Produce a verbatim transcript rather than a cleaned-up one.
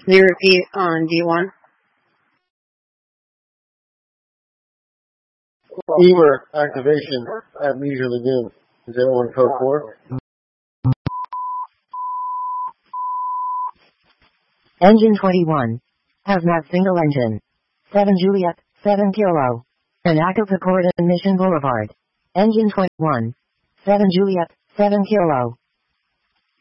Can you repeat on D one? Beamer activation at Leisure Lagoon. Is everyone code four? Engine twenty-one. Hazmat single engine. seven Juliet, seven Kilo. Anacapa Mission Boulevard. Engine twenty-one. seven Juliet, seven Kilo.